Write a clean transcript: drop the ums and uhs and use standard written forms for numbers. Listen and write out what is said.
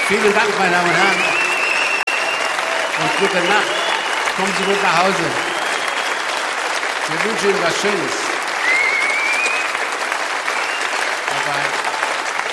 Vielen Dank, meine Damen und Herren. Und gute Nacht. Kommen Sie gut nach Hause. Wir wünschen Ihnen was Schönes.